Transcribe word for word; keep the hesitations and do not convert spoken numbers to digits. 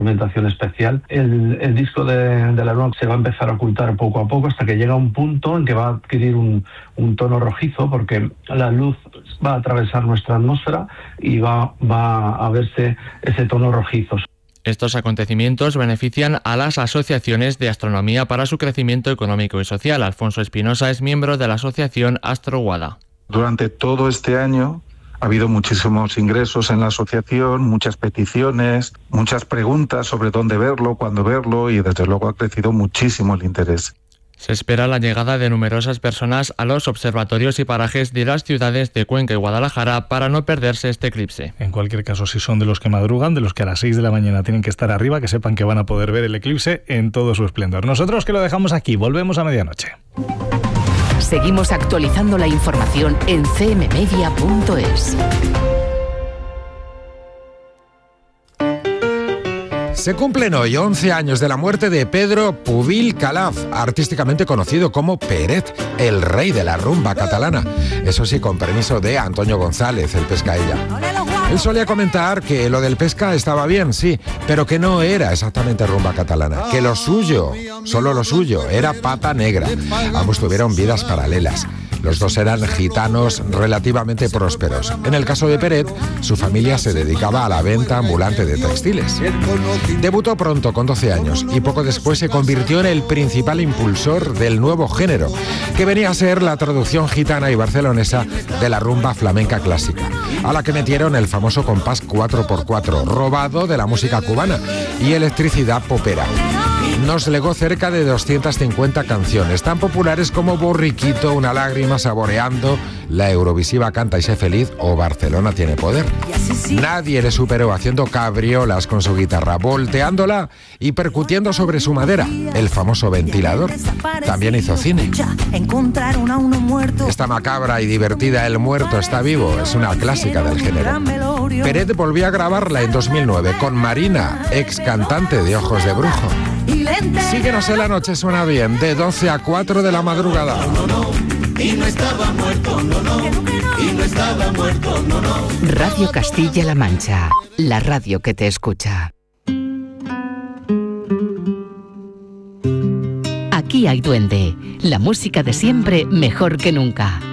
Alimentación especial. El, el disco de, de la luna se va a empezar a ocultar poco a poco hasta que llega un punto en que va a adquirir un, un tono rojizo, porque la luz va a atravesar nuestra atmósfera y va, va a verse ese tono rojizo. Estos acontecimientos benefician a las asociaciones de astronomía para su crecimiento económico y social. Alfonso Espinosa es miembro de la asociación AstroWada. Durante todo este año ha habido muchísimos ingresos en la asociación, muchas peticiones, muchas preguntas sobre dónde verlo, cuándo verlo, y desde luego ha crecido muchísimo el interés. Se espera la llegada de numerosas personas a los observatorios y parajes de las ciudades de Cuenca y Guadalajara para no perderse este eclipse. En cualquier caso, si son de los que madrugan, de los que a las seis de la mañana tienen que estar arriba, que sepan que van a poder ver el eclipse en todo su esplendor. Nosotros que lo dejamos aquí, volvemos a medianoche. Seguimos actualizando la información en c m media punto es. Se cumplen hoy once años de la muerte de Pedro Pubil Calaf, artísticamente conocido como Peret, el rey de la rumba catalana. Eso sí, con permiso de Antonio González, el pescaella. Él solía comentar que lo del pesca estaba bien, sí, pero que no era exactamente rumba catalana, que lo suyo, solo lo suyo, era pata negra. Ambos tuvieron vidas paralelas. Los dos eran gitanos relativamente prósperos. En el caso de Peret, su familia se dedicaba a la venta ambulante de textiles. Debutó pronto, con doce años, y poco después se convirtió en el principal impulsor del nuevo género, que venía a ser la traducción gitana y barcelonesa de la rumba flamenca clásica, a la que metieron el famoso compás cuatro por cuatro, robado de la música cubana, y electricidad popera. Nos legó cerca de doscientas cincuenta canciones, tan populares como Borriquito, Una lágrima, Saboreando, la Eurovisiva Canta y sé feliz o Barcelona tiene poder. Nadie le superó haciendo cabriolas con su guitarra, volteándola y percutiendo sobre su madera, el famoso ventilador. También hizo cine. Esta macabra y divertida El muerto está vivo es una clásica del género. Peret volvió a grabarla en dos mil nueve con Marina, ex cantante de Ojos de Brujo. Síguenos en la noche, suena bien, de doce a cuatro de la madrugada. No, no, y no estaba muerto, no, no, y no estaba muerto, no, no. Radio Castilla-La Mancha, la radio que te escucha. Aquí hay duende, la música de siempre mejor que nunca.